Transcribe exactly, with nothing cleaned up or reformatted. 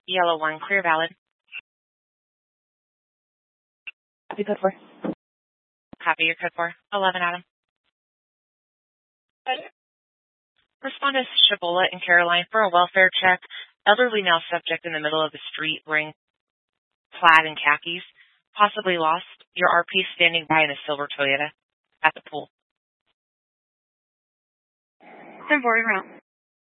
Yellow one, clear valid. Copy code four. Copy your code four. eleven, Adam. Respond to Shabola and Caroline for a welfare check. Elderly male subject in the middle of the street wearing plaid and khakis. Possibly lost. Your R P standing by in a silver Toyota at the pool. ten forty round.